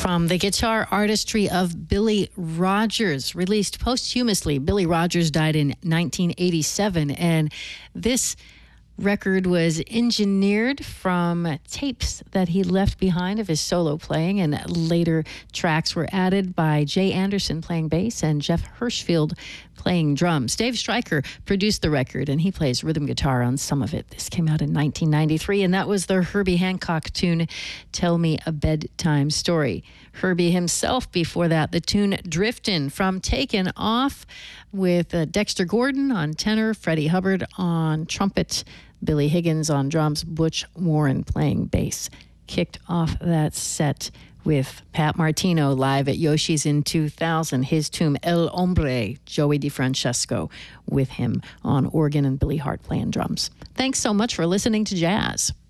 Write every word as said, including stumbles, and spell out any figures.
From the guitar artistry of Billy Rogers, released posthumously. Billy Rogers died in nineteen eighty-seven, and this record was engineered from tapes that he left behind of his solo playing, and later tracks were added by Jay Anderson playing bass and Jeff Hirschfield playing drums. Dave Stryker produced the record, and he plays rhythm guitar on some of it. This came out in nineteen ninety-three, and that was the Herbie Hancock tune, Tell Me a Bedtime Story. Herbie himself, before that, the tune Driftin' from Taken Off, with uh, Dexter Gordon on tenor, Freddie Hubbard on trumpet, Billy Higgins on drums, Butch Warren playing bass. Kicked off that set with Pat Martino live at Yoshi's in two thousand. His tune El Hombre, Joey DeFrancesco with him on organ and Billy Hart playing drums. Thanks so much for listening to Jazz.